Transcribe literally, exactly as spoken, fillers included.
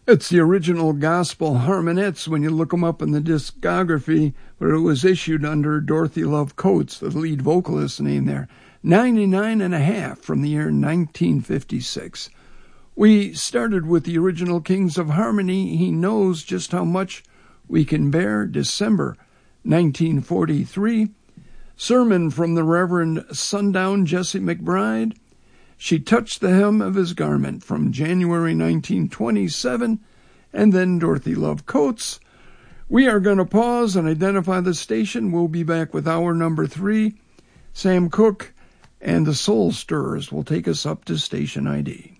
It's the original Gospel Harmonettes when you look them up in the discography, but it was issued under Dorothy Love Coates, the lead vocalist name there. ninety-nine and a half from the year nineteen fifty-six. We started with the original Kings of Harmony, He Knows Just How Much We Can Bear, December nineteen forty-three. Sermon from the Reverend Sundown Jesse McBride, She Touched the Hem of His Garment, from January nineteen twenty-seven, and then Dorothy Love Coates. We are going to pause and identify the station. We'll be back with hour number three. Sam Cooke and the Soul Stirrers will take us up to station I D.